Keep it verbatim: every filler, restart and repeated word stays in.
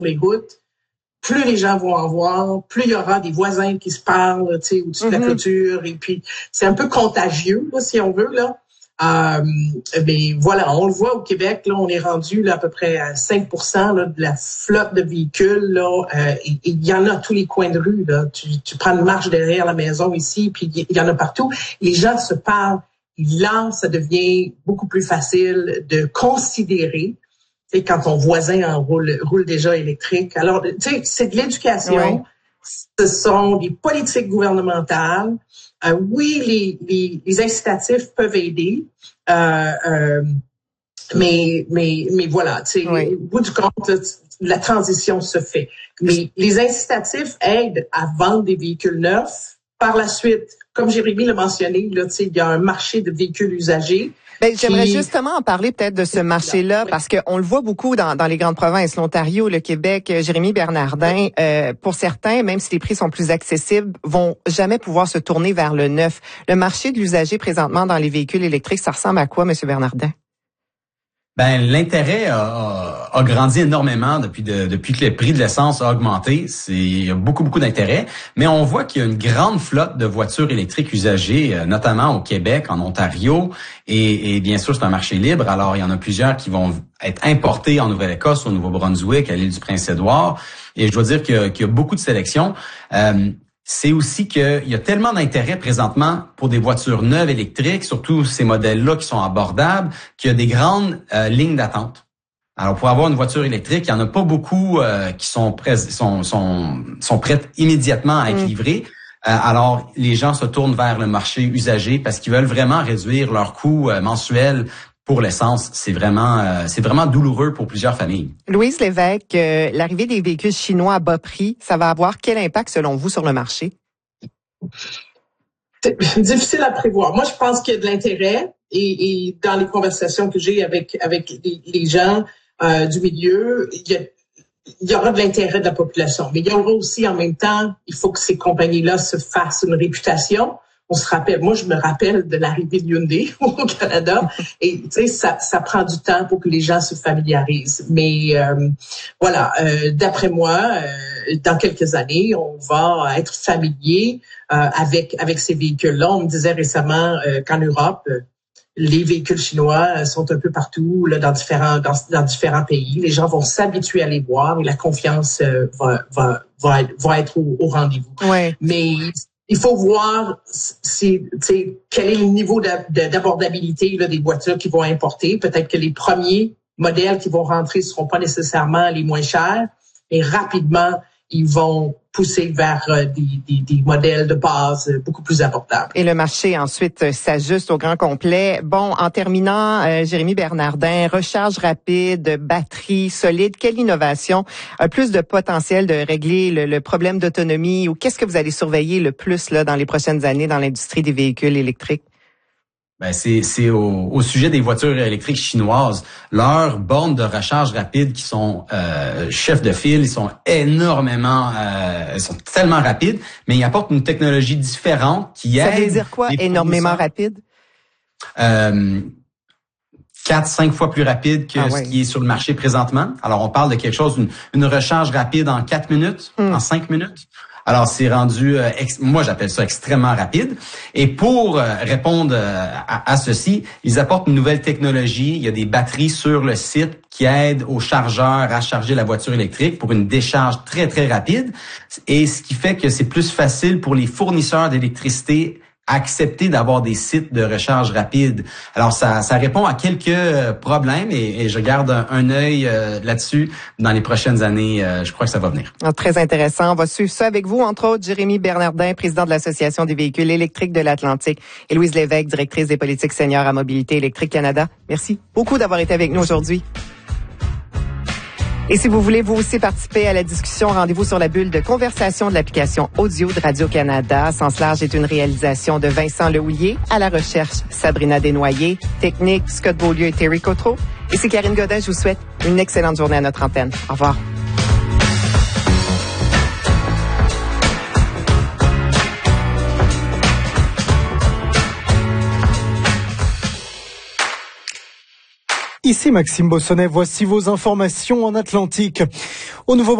les routes, plus les gens vont en voir, plus il y aura des voisins qui se parlent, tu sais, au-dessus mm-hmm. de la clôture. Et puis, c'est un peu contagieux, là, si on veut, là. Euh, mais voilà, on le voit au Québec, là, on est rendu là, à peu près à cinq pour cent là, de la flotte de véhicules. Là, euh, et il y en a à tous les coins de rue. Là. Tu, tu prends une marche derrière la maison ici, puis il y en a partout. Les gens se parlent. Là, ça devient beaucoup plus facile de considérer. Tu sais, quand ton voisin en roule, roule déjà électrique. Alors, tu sais, c'est de l'éducation. Oui. Ce sont des politiques gouvernementales. Euh, oui, les, les, les incitatifs peuvent aider, euh, euh, mais, mais, mais voilà, tu sais, oui. Au bout du compte, la transition se fait. Mais les incitatifs aident à vendre des véhicules neufs. Par la suite, comme Jérémy l'a mentionné, là, tu sais, il y a un marché de véhicules usagés. Ben, j'aimerais justement en parler peut-être de ce marché-là, parce qu'on le voit beaucoup dans, dans les grandes provinces, l'Ontario, le Québec. Jérémy Bernardin, euh, pour certains, même si les prix sont plus accessibles, vont jamais pouvoir se tourner vers le neuf. Le marché de l'usager présentement dans les véhicules électriques, ça ressemble à quoi, M. Bernardin? Ben, l'intérêt a, a, a grandi énormément depuis de, depuis que le prix de l'essence a augmenté. C'est, il y a beaucoup, beaucoup d'intérêt. Mais on voit qu'il y a une grande flotte de voitures électriques usagées, notamment au Québec, en Ontario. Et, et bien sûr, c'est un marché libre. Alors, il y en a plusieurs qui vont être importés en Nouvelle-Écosse, au Nouveau-Brunswick, à l'île du Prince-Édouard. Et je dois dire qu'il y a, qu'il y a beaucoup de sélections. Euh, C'est aussi qu'il y a tellement d'intérêt présentement pour des voitures neuves électriques, surtout ces modèles-là qui sont abordables, qu'il y a des grandes euh, lignes d'attente. Alors, pour avoir une voiture électrique, il n'y en a pas beaucoup euh, qui sont, prêts, sont, sont, sont prêtes immédiatement à être livrées. Euh, alors, les gens se tournent vers le marché usagé parce qu'ils veulent vraiment réduire leur coût euh, mensuel pour l'essence. C'est vraiment, euh, c'est vraiment douloureux pour plusieurs familles. Louise Lévesque, euh, l'arrivée des véhicules chinois à bas prix, ça va avoir quel impact selon vous sur le marché? C'est difficile à prévoir. Moi, je pense qu'il y a de l'intérêt et, et dans les conversations que j'ai avec avec les, les gens euh, du milieu, il y, a, il y aura de l'intérêt de la population. Mais il y aura aussi en même temps, il faut que ces compagnies-là se fassent une réputation. On se rappelle, moi je me rappelle de l'arrivée de Hyundai au Canada et tu sais ça ça prend du temps pour que les gens se familiarisent. Mais euh, voilà, euh, d'après moi, euh, dans quelques années, on va être familier euh, avec avec ces véhicules-là. On me disait récemment euh, qu'en Europe, euh, les véhicules chinois sont un peu partout là dans différents dans, dans différents pays. Les gens vont s'habituer à les voir et la confiance euh, va va va être, va être au, au rendez-vous. Ouais. Mais il faut voir si, quel est le niveau d'abordabilité là, des voitures qui vont importer. Peut-être que les premiers modèles qui vont rentrer ne seront pas nécessairement les moins chers, mais rapidement, ils vont pousser vers euh, des, des, des modèles de base euh, beaucoup plus abordables. Et le marché ensuite euh, s'ajuste au grand complet. Bon, en terminant, euh, Jérémy Bernardin, recharge rapide, batterie solide, quelle innovation a plus de potentiel de régler le, le problème d'autonomie ou qu'est-ce que vous allez surveiller le plus là dans les prochaines années dans l'industrie des véhicules électriques? Ben c'est c'est au, au sujet des voitures électriques chinoises. Leurs bornes de recharge rapide qui sont euh, chefs de file, ils sont énormément, euh, ils sont tellement rapides, mais ils apportent une technologie différente qui aide. Ça veut dire quoi, énormément rapide? Euh, quatre, cinq fois plus rapide que ah, ce ouais. qui est sur le marché présentement. Alors on parle de quelque chose, une, une recharge rapide en quatre minutes, hum. en cinq minutes. Alors, c'est rendu, euh, ex- moi j'appelle ça extrêmement rapide. Et pour euh, répondre euh, à, à ceci, ils apportent une nouvelle technologie. Il y a des batteries sur le site qui aident aux chargeurs à charger la voiture électrique pour une décharge très, très rapide. Et ce qui fait que c'est plus facile pour les fournisseurs d'électricité accepter d'avoir des sites de recharge rapide. Alors, ça, ça répond à quelques problèmes et, et je garde un, un œil euh, là-dessus dans les prochaines années. Euh, je crois que ça va venir. Très intéressant. On va suivre ça avec vous, entre autres, Jérémy Bernardin, président de l'Association des véhicules électriques de l'Atlantique, et Louise Lévesque, directrice des politiques seniors à Mobilité électrique Canada. Merci beaucoup d'avoir été avec nous aujourd'hui. Et si vous voulez vous aussi participer à la discussion, rendez-vous sur la bulle de conversation de l'application audio de Radio-Canada. Sens large est une réalisation de Vincent Lehouillier, à la recherche Sabrina Desnoyers, technique Scott Beaulieu et Terry Cotreau. Et c'est Karine Godin, je vous souhaite une excellente journée à notre antenne. Au revoir. Ici Maxime Bossonnet, voici vos informations en Atlantique. au Nouveau